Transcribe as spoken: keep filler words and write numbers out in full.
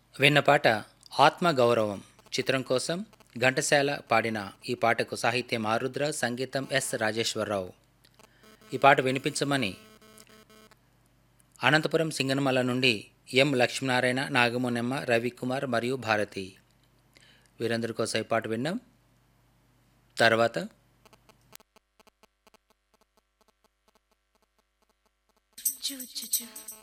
విన్న పాట ఆత్మగౌరవం చిత్రం కోసం ఘంటసాల పాడిన ఈ పాటకు సాహిత్యం ఆరుద్ర, సంగీతం ఎస్ రాజేశ్వరరావు. ఈ పాట వినిపించమని అనంతపురం సింగనమల నుండి ఎం లక్ష్మీనారాయణ, నాగమునమ్మ, రవికుమార్ మరియు భారతి వీరందరి కోసం ఈ పాట విన్నాం. తర్వాత choo choo choo